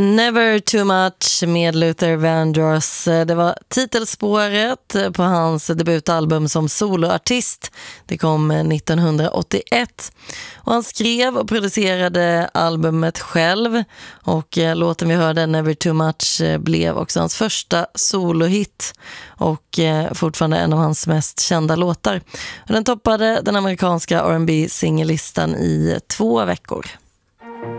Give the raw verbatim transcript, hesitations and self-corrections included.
Never Too Much med Luther Vandross. Det var titelspåret på hans debutalbum som soloartist. Det kom nittonhundraåttioett. Och han skrev och producerade albumet själv. Och låten vi hörde, Never Too Much, blev också hans första solohit. Och fortfarande en av hans mest kända låtar. Och den toppade den amerikanska R and B-singellistan i två veckor.